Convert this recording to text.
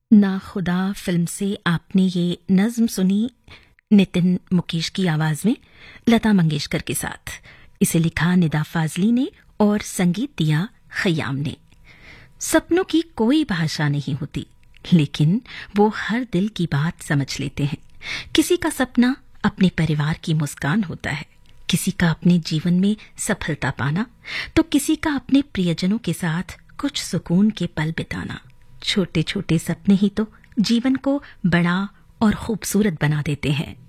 ना खुदा फिल्म से आपने ये नज्म सुनी, नितिन मुकेश की आवाज में लता मंगेशकर के साथ। इसे लिखा निदा फाजली ने और संगीत दिया खयाम ने। सपनों की कोई भाषा नहीं होती, लेकिन वो हर दिल की बात समझ लेते हैं। किसी का सपना अपने परिवार की मुस्कान होता है, किसी का अपने जीवन में सफलता पाना, तो किसी का अपने प्रियजनों के साथ कुछ सुकून के पल बिताना। छोटे छोटे सपने ही तो जीवन को बड़ा और खूबसूरत बना देते हैं।